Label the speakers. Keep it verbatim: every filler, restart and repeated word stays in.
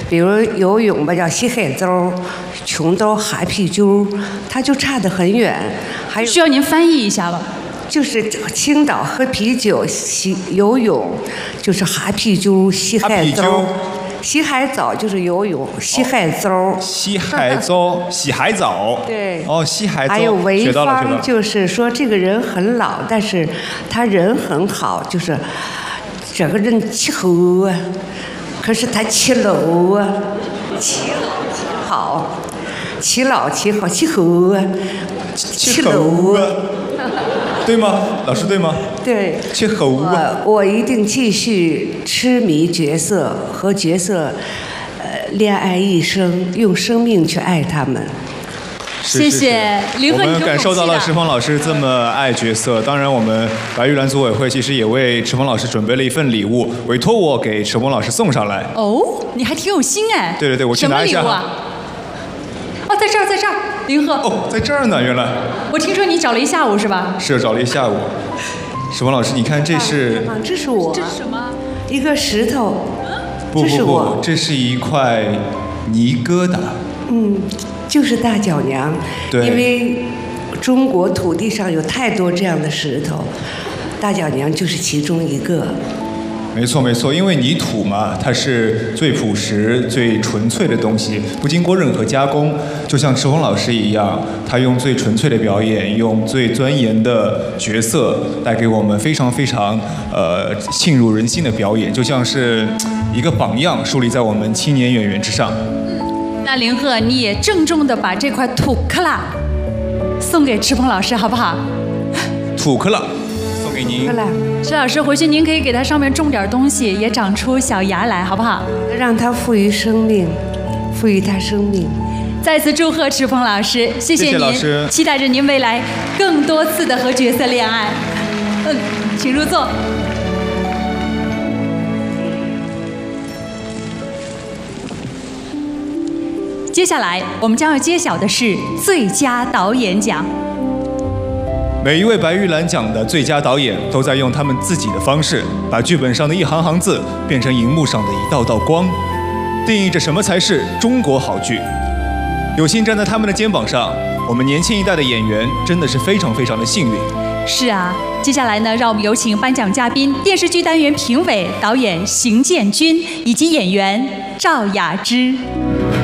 Speaker 1: 比如游泳吧叫西海洲，穷兜哈啤酒，它就差得很远。还有
Speaker 2: 需要您翻译一下吧。
Speaker 1: 就是青岛喝啤酒，西游泳就是哈啤酒，西海洲。洗海澡就是游泳，洗海澡。
Speaker 3: 洗海澡，洗海澡。
Speaker 1: 对。
Speaker 3: 哦，洗海澡。
Speaker 1: 还有潍坊，
Speaker 3: 学
Speaker 1: 就是说这个人很老，但是他人很好，就是这个人气候啊，可是他气老啊，气好，气老气好，气候啊，气老啊。
Speaker 3: 对吗？老师对吗？
Speaker 1: 对。
Speaker 3: 气候啊。
Speaker 1: 我我一定继续痴迷角色和角色，呃，恋爱一生，用生命去爱他们。
Speaker 2: 谢谢林鹤，
Speaker 3: 我们感受到了池峰老师这么爱角色。当然，我们白玉兰组委会其实也为池峰老师准备了一份礼物，委托我给池峰老师送上来。
Speaker 2: 哦，你还挺有心哎。
Speaker 3: 对对对，我去拿一下。
Speaker 2: 什么礼物啊？哦，在这儿，在这儿，林鹤。
Speaker 3: 哦，在这儿呢，原来。
Speaker 2: 我听说你找了一下午是吧？
Speaker 3: 是找了一下午。池峰老师，你看这是。
Speaker 1: 啊，这是我。
Speaker 2: 这是什么？
Speaker 1: 一个石头。
Speaker 3: 不不不，这是一块泥疙瘩。
Speaker 1: 嗯。就是大脚娘，因为中国土地上有太多这样的石头，大脚娘就是其中一个。
Speaker 3: 没错没错，因为泥土嘛，它是最朴实、最纯粹的东西，不经过任何加工。就像池峰老师一样，他用最纯粹的表演，用最钻研的角色，带给我们非常非常呃沁入人心的表演，就像是一个榜样树立在我们青年演员之上。
Speaker 2: 那林鹤，你也郑重地把这块土克拉送给池峰老师，好不好？
Speaker 3: 土克拉送给您。
Speaker 2: 池老师，回去您可以给它上面种点东西，也长出小芽来，好不好？
Speaker 1: 让它赋予生命，赋予它生命。
Speaker 2: 再次祝贺池峰老师，谢谢您，
Speaker 3: 谢谢老师，
Speaker 2: 期待着您未来更多次的和角色恋爱。嗯，请入座。接下来，我们将要揭晓的是最佳导演奖。
Speaker 3: 每一位白玉兰奖的最佳导演都在用他们自己的方式，把剧本上的一行行字变成荧幕上的一道道光，定义着什么才是中国好剧。有幸站在他们的肩膀上，我们年轻一代的演员真的是非常非常的幸运。
Speaker 2: 是啊，接下来呢，让我们有请颁奖嘉宾、电视剧单元评委、导演邢建军以及演员赵雅芝。